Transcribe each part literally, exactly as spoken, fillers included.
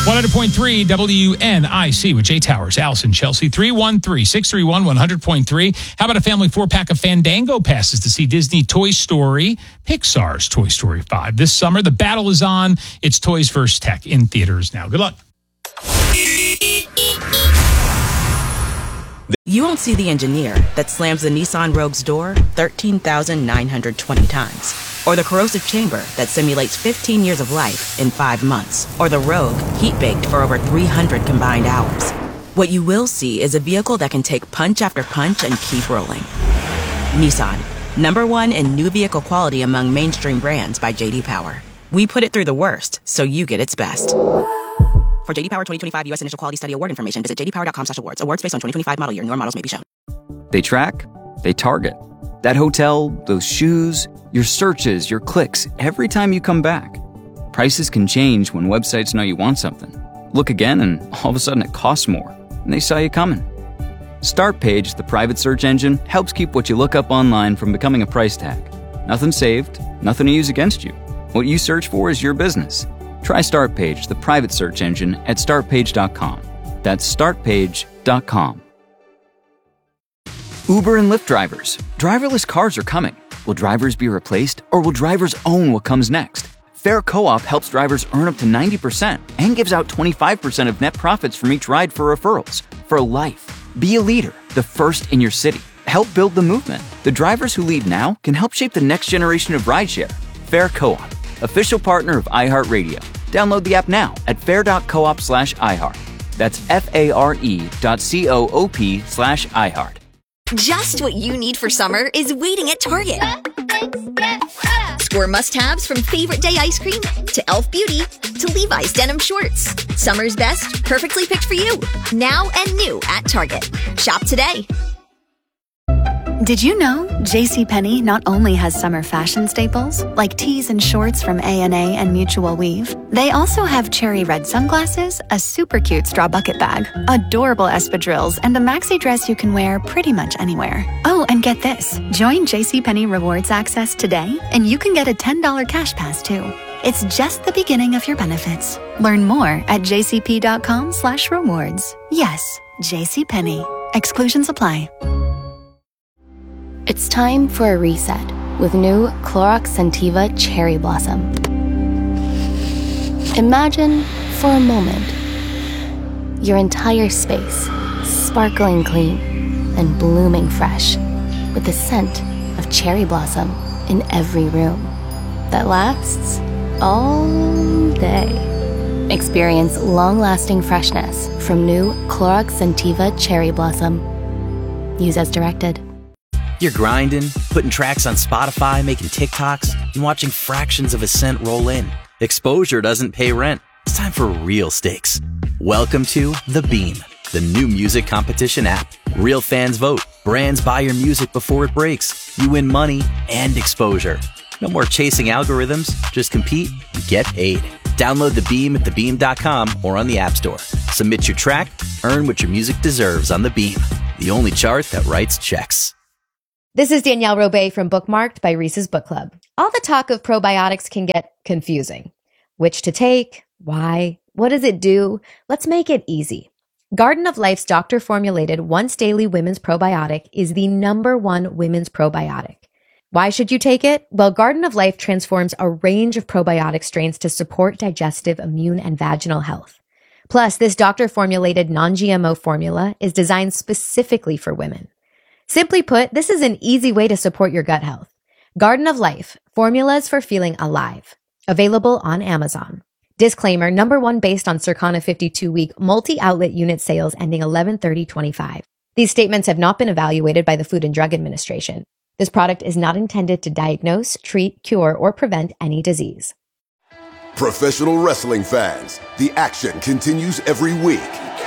one hundred point three W N I C with Jay Towers, Allison, Chelsea, three one three, six three one, one hundred point three. How about a family four-pack of Fandango passes to see Disney Toy Story, Pixar's Toy Story five. This summer, the battle is on. It's Toys versus Tech in theaters now. Good luck. You won't see the engineer that slams the Nissan Rogue's door thirteen thousand nine hundred twenty times. Or the corrosive chamber that simulates fifteen years of life in five months. Or the Rogue heat-baked for over three hundred combined hours. What you will see is a vehicle that can take punch after punch and keep rolling. Nissan, number one in new vehicle quality among mainstream brands by J D Power. We put it through the worst, so you get its best. For J D Power twenty twenty-five U S Initial Quality Study Award information, visit j d power dot com slash awards. Awards based on twenty twenty-five model year. Newer models may be shown. They track, they target. That hotel, those shoes, your searches, your clicks, every time you come back. Prices can change when websites know you want something. Look again and all of a sudden it costs more, and they saw you coming. Startpage, the private search engine, helps keep what you look up online from becoming a price tag. Nothing saved, nothing to use against you. What you search for is your business. Try Startpage, the private search engine, at start page dot com. That's start page dot com. Uber and Lyft drivers. Driverless cars are coming. Will drivers be replaced, or will drivers own what comes next? Fair Co-op helps drivers earn up to ninety percent and gives out twenty-five percent of net profits from each ride for referrals. For life. Be a leader, the first in your city. Help build the movement. The drivers who lead now can help shape the next generation of rideshare. Fair Co-op, official partner of iHeartRadio. Download the app now at fair dot coop slash iHeart. That's F-A-R-E dot C-O-O-P slash iHeart. Just what you need for summer is waiting at Target. Score must-haves from Favorite Day ice cream to e l f Beauty to Levi's denim shorts. Summer's best, perfectly picked for you. Now and new at Target. Shop today. Did you know JCPenney not only has summer fashion staples, like tees and shorts from A and A and Mutual Weave, they also have cherry red sunglasses, a super cute straw bucket bag, adorable espadrilles, and a maxi dress you can wear pretty much anywhere. Oh, and get this. Join JCPenney Rewards Access today, and you can get a ten dollars cash pass, too. It's just the beginning of your benefits. Learn more at jcp.com slash rewards. Yes, JCPenney. Exclusions apply. It's time for a reset with new Clorox Scentiva Cherry Blossom. Imagine, for a moment, your entire space sparkling clean and blooming fresh with the scent of cherry blossom in every room that lasts all day. Experience long-lasting freshness from new Clorox Scentiva Cherry Blossom. Use as directed. You're grinding, putting tracks on Spotify, making TikToks, and watching fractions of a cent roll in. Exposure doesn't pay rent. It's time for real stakes. Welcome to The Beam, the new music competition app. Real fans vote. Brands buy your music before it breaks. You win money and exposure. No more chasing algorithms. Just compete and get paid. Download The Beam at the beam dot com or on the App Store. Submit your track, earn what your music deserves on The Beam, the only chart that writes checks. This is Danielle Robay from Bookmarked by Reese's Book Club. All the talk of probiotics can get confusing. Which to take? Why? What does it do? Let's make it easy. Garden of Life's doctor-formulated once-daily women's probiotic is the number one women's probiotic. Why should you take it? Well, Garden of Life transforms a range of probiotic strains to support digestive, immune, and vaginal health. Plus, this doctor-formulated non-G M O formula is designed specifically for women. Simply put, this is an easy way to support your gut health. Garden of Life, formulas for feeling alive. Available on Amazon. Disclaimer, number one based on Circana fifty-two week multi-outlet unit sales ending eleven thirty twenty-five. These statements have not been evaluated by the Food and Drug Administration. This product is not intended to diagnose, treat, cure, or prevent any disease. Professional wrestling fans, the action continues every week.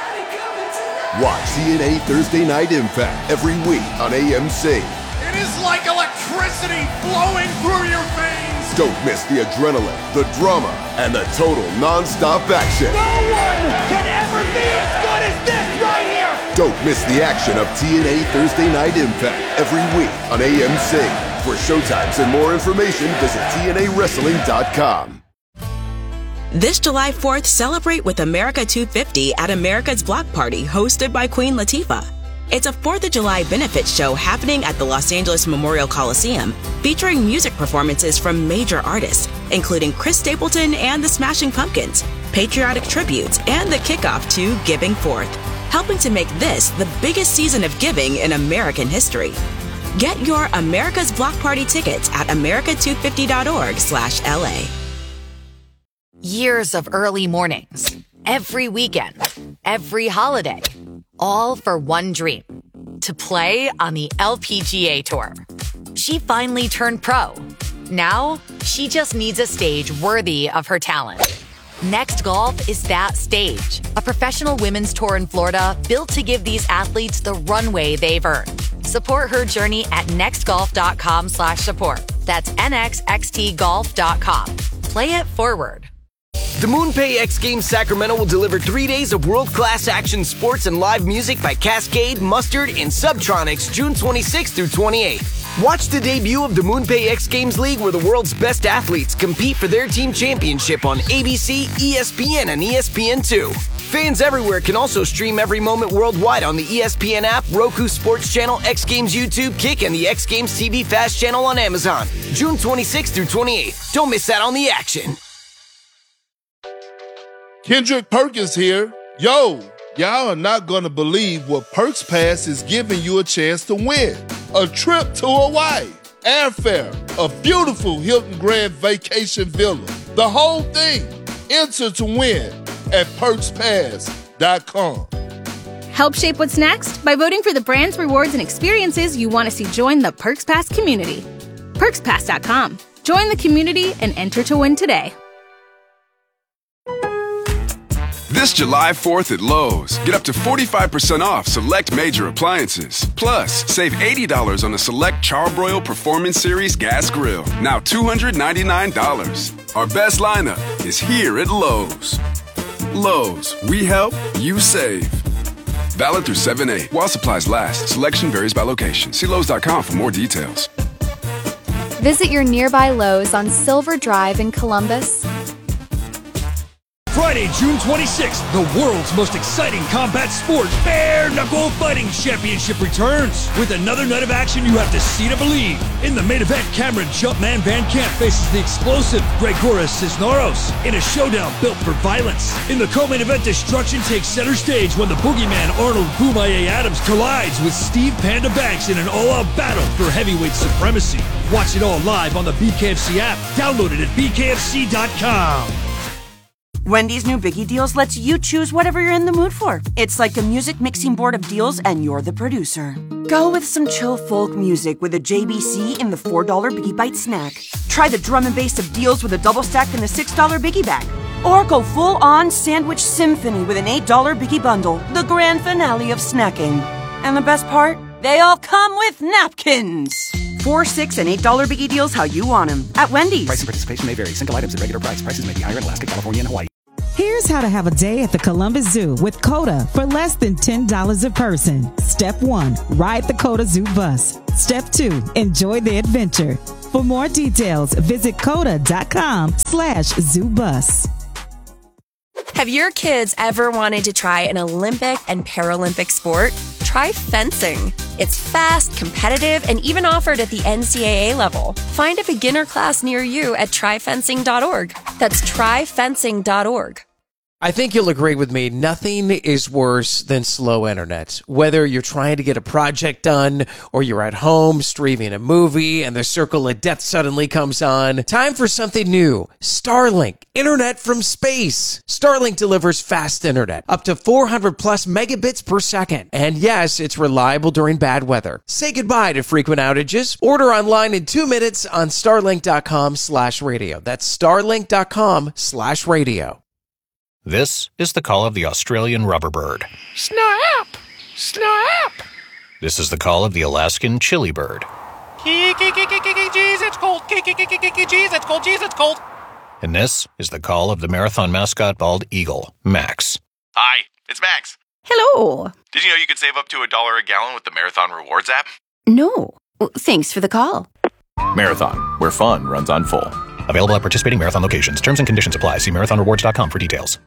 Watch T N A Thursday Night Impact every week on A M C. It is like electricity flowing through your veins. Don't miss the adrenaline, the drama, and the total non-stop action. No one can ever be as good as this right here. Don't miss the action of T N A Thursday Night Impact every week on A M C. For showtimes and more information, visit T N A wrestling dot com. This July fourth, celebrate with America two fifty at America's Block Party, hosted by Queen Latifah. It's a fourth of July benefit show happening at the Los Angeles Memorial Coliseum, featuring music performances from major artists, including Chris Stapleton and the Smashing Pumpkins, patriotic tributes, and the kickoff to Giving Forth, helping to make this the biggest season of giving in American history. Get your America's Block Party tickets at america two fifty dot org slash L A. Years of early mornings, every weekend, every holiday, all for one dream, to play on the L P G A Tour. She finally turned pro. Now, she just needs a stage worthy of her talent. Next Golf is that stage, a professional women's tour in Florida built to give these athletes the runway they've earned. Support her journey at nextgolf.com slash support. That's N X X T golf dot com. Play it forward. The MoonPay X Games Sacramento will deliver three days of world-class action sports and live music by Cascade, Mustard, and Subtronics June twenty-sixth through twenty-eighth. Watch the debut of the MoonPay X Games League, where the world's best athletes compete for their team championship on A B C, E S P N, and E S P N two. Fans everywhere can also stream every moment worldwide on the E S P N app, Roku Sports Channel, X Games YouTube, Kick, and the X Games T V Fast channel on Amazon. June twenty-sixth through twenty-eighth. Don't miss out on the action. Kendrick Perkins here. Yo, y'all are not gonna believe what Perks Pass is giving you a chance to win. A trip to Hawaii, airfare, a beautiful Hilton Grand Vacation Villa. The whole thing. Enter to win at perks pass dot com. Help shape what's next by voting for the brands, rewards, and experiences you want to see join the Perks Pass community. perks pass dot com. Join the community and enter to win today. This July fourth at Lowe's, get up to forty-five percent off select major appliances. Plus, save eighty dollars on the select Charbroil Performance Series gas grill, now two hundred ninety-nine dollars. Our best lineup is here at Lowe's. Lowe's, we help, you save. Valid through seven eight. While supplies last, selection varies by location. See Lowe's dot com for more details. Visit your nearby Lowe's on Silver Drive in Columbus. Friday, June twenty-sixth, the world's most exciting combat sport, Bare Knuckle Fighting Championship returns. With another night of action you have to see to believe. In the main event, Cameron Jumpman Van Camp faces the explosive Gregoris Cisneros in a showdown built for violence. In the co-main event, destruction takes center stage when the boogeyman Arnold Boomaye Adams collides with Steve Panda Banks in an all-out battle for heavyweight supremacy. Watch it all live on the B K F C app. Download it at b k f c dot com. Wendy's new Biggie Deals lets you choose whatever you're in the mood for. It's like a music mixing board of deals, and you're the producer. Go with some chill folk music with a J B C in the four dollar Biggie Bite snack. Try the drum and bass of deals with a double stack in the six dollar Biggie Bag. Or go full-on sandwich symphony with an eight dollar Biggie Bundle, the grand finale of snacking. And the best part? They all come with napkins. Four, six, and eight dollar Biggie Deals how you want them at Wendy's. Price and participation may vary. Single items at regular price. Prices may be higher in Alaska, California, and Hawaii. Here's how to have a day at the Columbus Zoo with COTA for less than ten dollars a person. Step one, ride the COTA Zoo bus. Step two, enjoy the adventure. For more details, visit COTA dot com slash zoo bus. Have your kids ever wanted to try an Olympic and Paralympic sport? Try fencing. It's fast, competitive, and even offered at the N C double A level. Find a beginner class near you at try fencing dot org. That's try fencing dot org. I think you'll agree with me, nothing is worse than slow internet. Whether you're trying to get a project done or you're at home streaming a movie and the circle of death suddenly comes on, time for something new. Starlink, internet from space. Starlink delivers fast internet, up to four hundred plus megabits per second. And yes, it's reliable during bad weather. Say goodbye to frequent outages. Order online in two minutes on starlink dot com slash radio. That's starlink dot com slash radio. This is the call of the Australian rubberbird. Snap! Snap! This is the call of the Alaskan chili bird. Jeez, it's cold. Jeez, it's cold. Jeez, it's cold. And this is the call of the marathon mascot bald eagle, Max. Hi, it's Max. Hello. Did you know you could save up to a dollar a gallon with the Marathon Rewards app? No. Well, thanks for the call. Marathon, where fun runs on full. Available at participating Marathon locations. Terms and conditions apply. See marathon rewards dot com for details.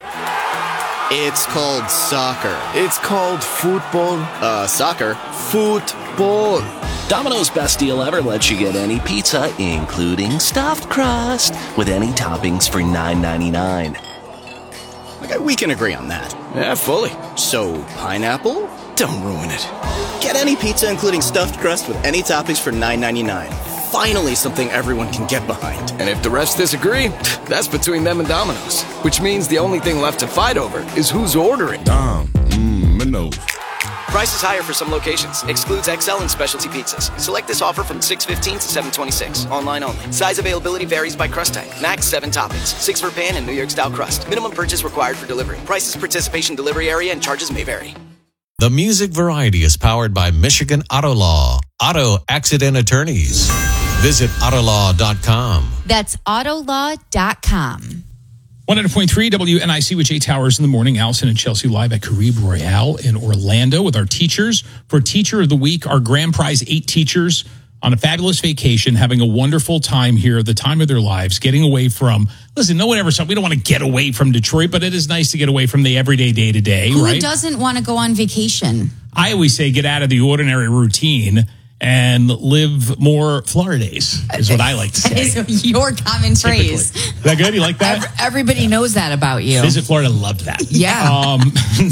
It's called soccer. It's called football. Uh, soccer. Football. Domino's Best Deal Ever lets you get any pizza, including stuffed crust, with any toppings for nine ninety-nine. Okay, we can agree on that. Yeah, fully. So, pineapple? Don't ruin it. Get any pizza, including stuffed crust, with any toppings for nine ninety-nine. Finally, something everyone can get behind. And if the rest disagree, that's between them and Domino's. Which means the only thing left to fight over is who's ordering. Dom, mmm, Minnows. Price is higher for some locations. Excludes X L and specialty pizzas. Select this offer from six fifteen to seven twenty-six. Online only. Size availability varies by crust type. Max seven toppings. Six for pan and New York style crust. Minimum purchase required for delivery. Prices, participation, delivery area, and charges may vary. The Music Variety is powered by Michigan Auto Law. Auto accident attorneys. Visit auto law dot com. That's auto law dot com. one hundred point three W N I C with Jay Towers in the morning. Allison and Chelsea live at Caribe Royale in Orlando with our teachers. For Teacher of the Week, our grand prize, eight teachers on a fabulous vacation, having a wonderful time here, the time of their lives, getting away from, listen, no one ever said, we don't want to get away from Detroit, but it is nice to get away from the everyday day-to-day, Who right? doesn't want to go on vacation? I always say get out of the ordinary routine and live more Floridays, is what I like to say. That is your common phrase. Is that good? You like that? Everybody knows that about you. Visit Florida loved that. Yeah. Um,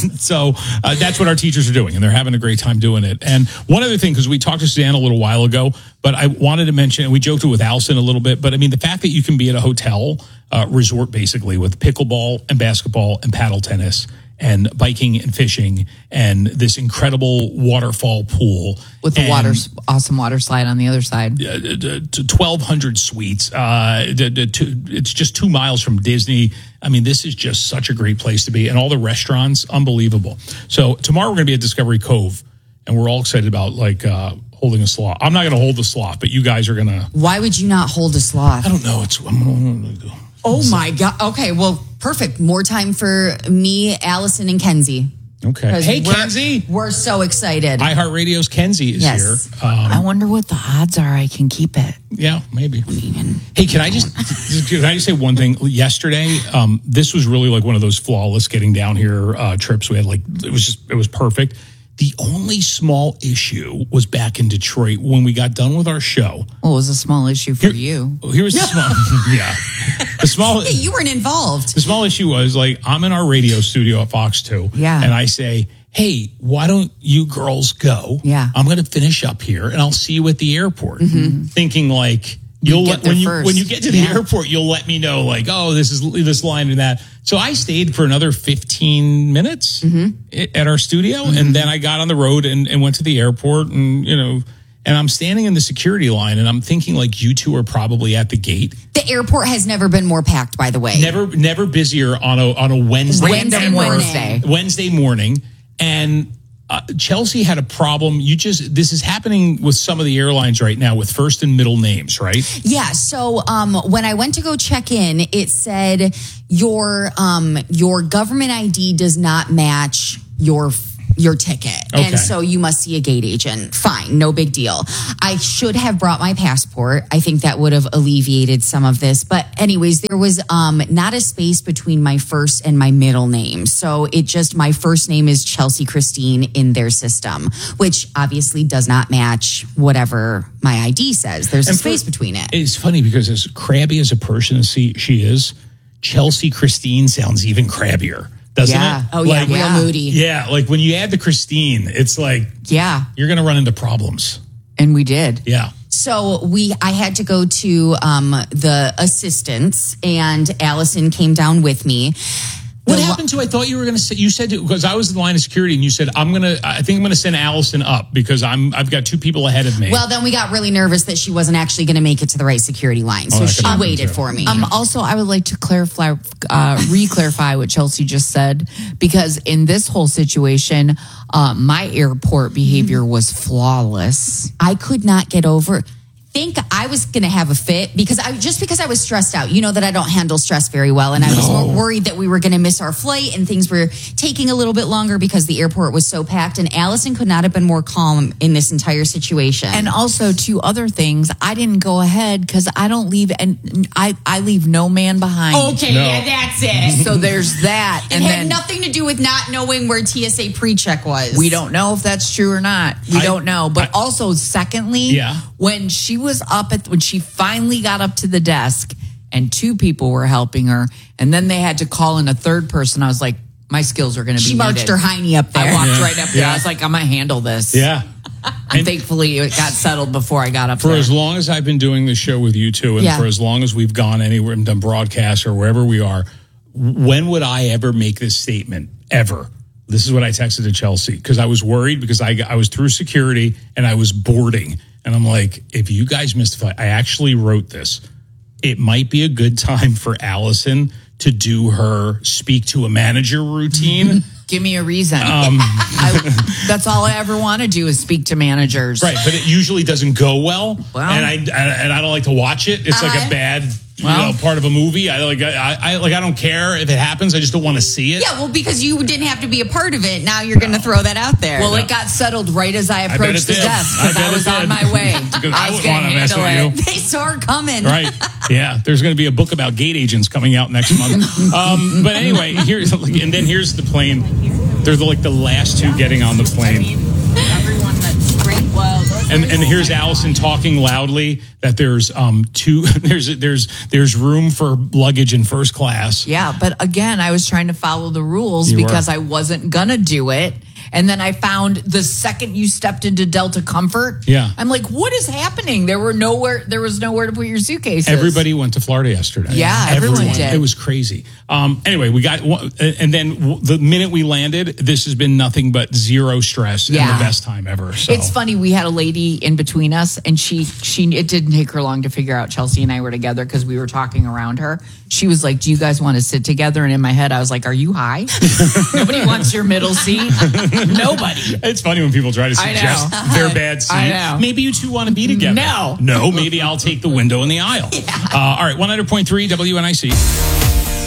so uh, that's what our teachers are doing, and they're having a great time doing it. And one other thing, because we talked to Suzanne a little while ago, but I wanted to mention, and we joked with Allison a little bit, but I mean, the fact that you can be at a hotel uh, resort, basically, with pickleball and basketball and paddle tennis and biking and fishing and this incredible waterfall pool. With the and, water, awesome water slide on the other side. Uh, to twelve hundred suites. Uh, to, to, it's just two miles from Disney. I mean, this is just such a great place to be. And all the restaurants, unbelievable. So tomorrow we're going to be at Discovery Cove, and we're all excited about, like, uh, holding a sloth. I'm not going to hold the sloth, but you guys are going to. Why would you not hold a sloth? I don't know. It's. I'm gonna go. Oh, my God. Okay, well, perfect. More time for me, Allison, and Kenzie. Okay. Hey, we're, Kenzie. We're so excited. iHeartRadio's Kenzie is yes. here. Um, I wonder what the odds are I can keep it. Yeah, maybe. Hey, can I just can I just say one thing? Yesterday, um, this was really like one of those flawless getting down here uh, trips. We had like, it was just, it was perfect. The only small issue was back in Detroit when we got done with our show. Well, it was a small issue for you. Here was the small, yeah. The small, hey, you weren't involved. The small issue was, like, I'm in our radio studio at Fox two. Yeah. And I say, hey, why don't you girls go? Yeah. I'm going to finish up here and I'll see you at the airport. Mm-hmm. Thinking like, you'll you let, when you, first. when you get to the yeah. airport, you'll let me know, like, oh, this is this line and that. So I stayed for another fifteen minutes mm-hmm. at our studio. Mm-hmm. And then I got on the road and, and went to the airport and, you know, and I'm standing in the security line and I'm thinking, like, you two are probably at the gate. The airport has never been more packed, by the way. Never, never busier on a on a Wednesday, Random Wednesday, Wednesday morning, and uh, Chelsea had a problem. You just this is happening with some of the airlines right now with first and middle names, right? Yeah. So um, when I went to go check in, it said your um, your government I D does not match your your ticket. Okay. And so you must see a gate agent. Fine, no big deal. I should have brought my passport. I think that would have alleviated some of this. But anyways, there was um, not a space between my first and my middle name. So it just, my first name is Chelsea Christine in their system, which obviously does not match whatever my I D says. There's a And space for, between it. It's funny because as crabby as a person as she, she is, Chelsea Christine sounds even crabbier. Doesn't yeah. it? Oh, like, yeah, real moody. Yeah, like when you add the Christine, it's like, yeah, you're going to run into problems. And we did. Yeah. So we, I had to go to um, the assistants, and Allison came down with me. What The- happened to? I thought you were going to say. You said because I was in the line of security, and you said I'm going to. I think I'm going to send Allison up because I'm. I've got two people ahead of me. Well, then we got really nervous that she wasn't actually going to make it to the right security line, so Oh, that she could happen waited too. for me. Um, also, I would like to clarify, uh, re-clarify what Chelsea just said, because in this whole situation, uh, my airport behavior was flawless. I could not get over. think I was going to have a fit because I just because I was stressed out. You know that I don't handle stress very well. And I was No. more worried that we were going to miss our flight and things were taking a little bit longer because the airport was so packed. And Allison could not have been more calm in this entire situation. And also, two other things. I didn't go ahead because I don't leave, and I, I leave no man behind. Okay, No. yeah, that's it. So there's that. It and had then nothing to do with not knowing where T S A pre-check was. we don't know if that's true or not. We I- don't know. But also, secondly, Yeah. when she was up at, when she finally got up to the desk and two people were helping her, and then they had to call in a third person, I was like, my skills are going to be She marched needed. her hiney up there. I walked Yeah. right up there. Yeah. I was like, I'm going to handle this. Yeah. And thankfully, it got settled before I got up For there. as long as I've been doing the show with you two, and Yeah. for as long as we've gone anywhere and done broadcasts or wherever we are, when would I ever make this statement? Ever? This is what I texted to Chelsea because I was worried because I, I was through security and I was boarding. And I'm like, if you guys missed the flight, I actually wrote this. It might be a good time for Allison to do her speak to a manager routine. Give me a reason. Um, I, that's all I ever want to do is speak to managers. Right, but it usually doesn't go well, Well. and I and I don't like to watch it. It's like Uh-huh. a bad, you Well. know, part of a movie. I like I, I like I don't care if it happens. I just don't want to see it. Yeah, well, because you didn't have to be a part of it. Now you're going to throw that out there. Well, it got settled right as I bet approached it the did. desk I because I, bet it was on did. my way. Because I I was wouldn't going wanna to mess handle with it. They saw her coming. Right. Yeah. There's going to be a book about gate agents coming out next month. Um, but anyway, here's and then here's the plane. They're the, like the last two getting on the plane. Everyone that's great. Well, And and here's Allison talking loudly that there's um two there's there's there's room for luggage in first class. yeah, but again, I was trying to follow the rules You because were. I wasn't gonna do it. And then I found the second you stepped into Delta Comfort, Yeah. I'm like, what is happening? There were nowhere. There was nowhere to put your suitcases. Everybody went to Florida yesterday. Yeah, everyone did. It was crazy. Um, anyway, we got, and then the minute we landed, this has been nothing but zero stress and Yeah. the best time ever. So. It's funny. We had a lady in between us, and she she it didn't take her long to figure out Chelsea and I were together because we were talking around her. She was like, "Do you guys want to sit together?" And in my head, I was like, "Are you high? Nobody wants your middle seat. Nobody." It's funny when people try to I know. suggest their bad seat. I know. Maybe you two want to be together. No. No, maybe I'll take the window in the aisle. Uh, all right, one hundred point three W N I C.